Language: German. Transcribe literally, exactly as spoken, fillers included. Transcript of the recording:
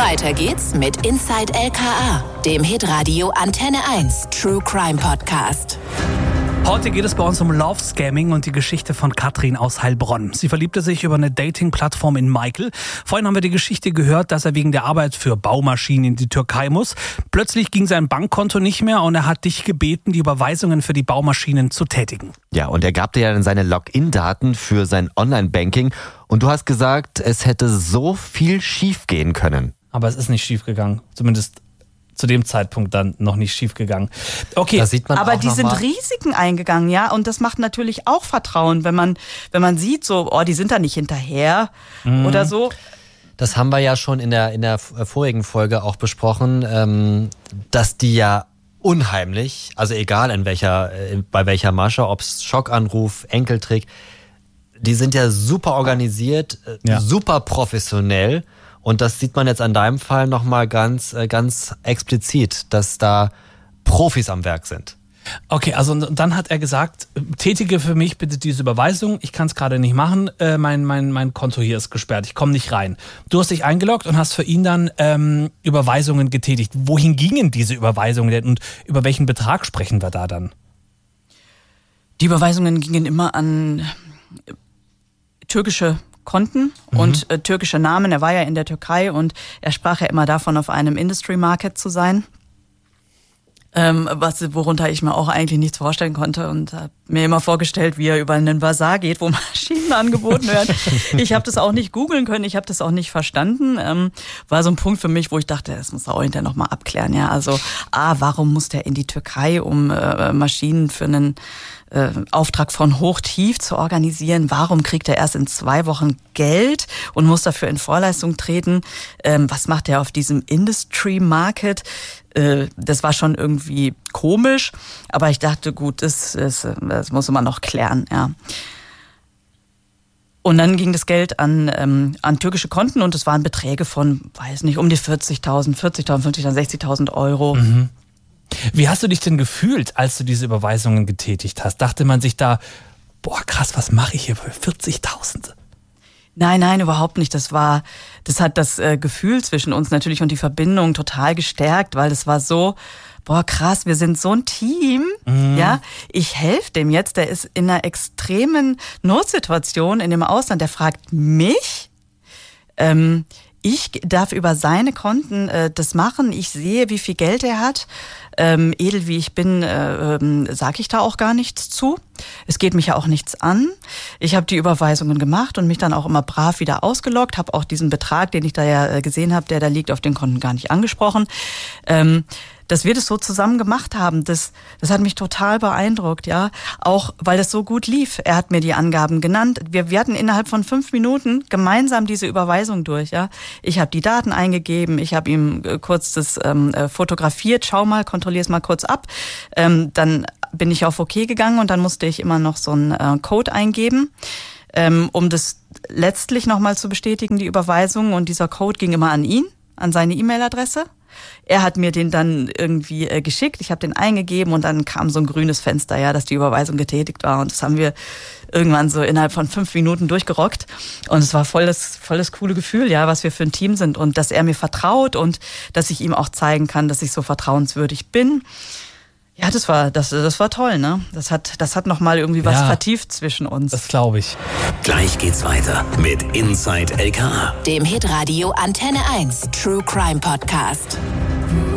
Weiter geht's mit Inside L K A, dem Hitradio Antenne eins True Crime Podcast. Heute geht es bei uns um Love-Scamming und die Geschichte von Katrin aus Heilbronn. Sie verliebte sich über eine Dating-Plattform in Michael. Vorhin haben wir die Geschichte gehört, dass er wegen der Arbeit für Baumaschinen in die Türkei muss. Plötzlich ging sein Bankkonto nicht mehr und er hat dich gebeten, die Überweisungen für die Baumaschinen zu tätigen. Ja, und er gab dir ja dann seine Login-Daten für sein Online-Banking und du hast gesagt, es hätte so viel schief gehen können. Aber es ist nicht schief gegangen, zumindest zu dem Zeitpunkt dann noch nicht schief gegangen. Okay, da sieht man aber die sind Risiken eingegangen, ja, und das macht natürlich auch Vertrauen, wenn man wenn man sieht, so, oh, die sind da nicht hinterher mhm. oder so. Das haben wir ja schon in der in der vorigen Folge auch besprochen, ähm, dass die ja unheimlich, also egal in welcher bei welcher Masche, ob es Schockanruf, Enkeltrick, die sind ja super organisiert, ja. super professionell. Und das sieht man jetzt an deinem Fall nochmal ganz, ganz explizit, dass da Profis am Werk sind. Okay, also dann hat er gesagt, tätige für mich bitte diese Überweisung, ich kann es gerade nicht machen, äh, mein, mein, mein Konto hier ist gesperrt, ich komme nicht rein. Du hast dich eingeloggt und hast für ihn dann ähm, Überweisungen getätigt. Wohin gingen diese Überweisungen denn und über welchen Betrag sprechen wir da dann? Die Überweisungen gingen immer an türkische Konten mhm. und äh, türkische Namen. Er war ja in der Türkei und er sprach ja immer davon, auf einem Industry Market zu sein. Ähm, was, worunter ich mir auch eigentlich nichts vorstellen konnte und habe mir immer vorgestellt, wie er über einen Bazar geht, wo Maschinen angeboten werden. Ich habe das auch nicht googeln können, ich habe das auch nicht verstanden. Ähm, war so ein Punkt für mich, wo ich dachte, das muss er auch hinterher nochmal abklären. Ja, also A, warum muss der in die Türkei, um äh, Maschinen für einen äh, Auftrag von Hochtief zu organisieren? Warum kriegt er erst in zwei Wochen Geld und muss dafür in Vorleistung treten? Ähm, was macht er auf diesem Industry Market? Das war schon irgendwie komisch, aber ich dachte, gut, das, das, das muss man noch klären, ja. Und dann ging das Geld an, ähm, an türkische Konten und es waren Beträge von, weiß nicht, um die vierzigtausend, vierzigtausend, fünfzigtausend, sechzigtausend Euro. Mhm. Wie hast du dich denn gefühlt, als du diese Überweisungen getätigt hast? Dachte man sich da, boah krass, was mache ich hier für vierzigtausend? Nein, nein, überhaupt nicht. Das war, das hat das äh, Gefühl zwischen uns natürlich und die Verbindung total gestärkt, weil es war so, boah krass, wir sind so ein Team, mhm. ja. Ich helfe dem jetzt, der ist in einer extremen Notsituation in dem Ausland, der fragt mich, ähm, ich darf über seine Konten äh, das machen. Ich sehe, wie viel Geld er hat. Ähm, edel wie ich bin, äh, äh, sage ich da auch gar nichts zu. Es geht mich ja auch nichts an. Ich habe die Überweisungen gemacht und mich dann auch immer brav wieder ausgeloggt. Habe auch diesen Betrag, den ich da ja äh, gesehen habe, der da liegt, auf den Konten gar nicht angesprochen. Ähm, dass wir das so zusammen gemacht haben, das, das hat mich total beeindruckt, ja. Auch weil das so gut lief. Er hat mir die Angaben genannt. Wir, wir hatten innerhalb von fünf Minuten gemeinsam diese Überweisung durch, ja. Ich habe die Daten eingegeben, ich habe ihm kurz das ähm, fotografiert, schau mal, kontrollier's mal kurz ab. Ähm, dann bin ich auf OK gegangen und dann musste ich immer noch so einen äh, Code eingeben, ähm, um das letztlich nochmal zu bestätigen, die Überweisung. Und dieser Code ging immer an ihn, an seine E-Mail-Adresse. Er hat mir den dann irgendwie äh, geschickt, ich habe den eingegeben und dann kam so ein grünes Fenster, ja, dass die Überweisung getätigt war und das haben wir irgendwann so innerhalb von fünf Minuten durchgerockt und es war voll das, voll das coole Gefühl, ja, was wir für ein Team sind und dass er mir vertraut und dass ich ihm auch zeigen kann, dass ich so vertrauenswürdig bin. Ja, das war, das, das war toll, ne? Das hat, das hat nochmal irgendwie was ja, vertieft zwischen uns. Das glaube ich. Gleich geht's weiter mit Inside L K A, dem Hitradio Antenne eins True Crime Podcast.